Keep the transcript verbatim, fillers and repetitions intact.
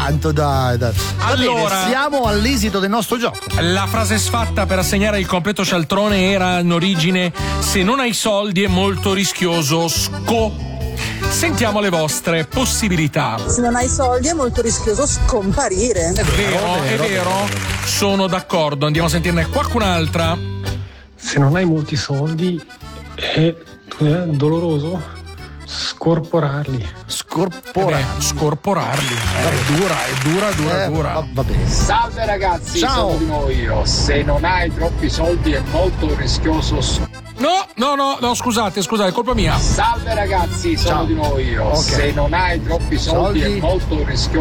tanto, dai, dai. Va Allora, bene, siamo all'esito del nostro gioco. La frase sfatta per assegnare il completo cialtrone era in origine: se non hai soldi è molto rischioso sco. Sentiamo le vostre possibilità. Se non hai soldi è molto rischioso scomparire. È vero, è vero, vero. Sono d'accordo. Andiamo a sentirne qualcun'altra. Se non hai molti soldi è eh, doloroso scorporarli. Scorpora. Eh beh, scorporarli. È dura, è dura, dura, Eh, dura. va, va bene. Salve ragazzi, Ciao. sono di nuovo io. Se non hai troppi soldi è molto rischioso. No, no, no, no, scusate, scusate, è colpa mia. Salve ragazzi, sono Ciao. di nuovo io. Ok. Se non hai troppi soldi, Soldi. è molto rischioso.